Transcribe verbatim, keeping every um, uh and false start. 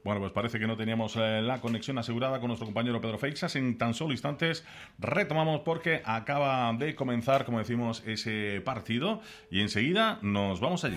Bueno, pues parece que no teníamos eh, la conexión asegurada con nuestro compañero Pedro Feixas. En tan solo instantes retomamos porque acaba de comenzar, como decimos, ese partido y enseguida nos vamos allí.